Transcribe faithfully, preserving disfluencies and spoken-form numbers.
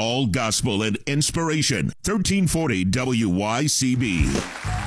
all gospel and inspiration. thirteen forty W Y C B.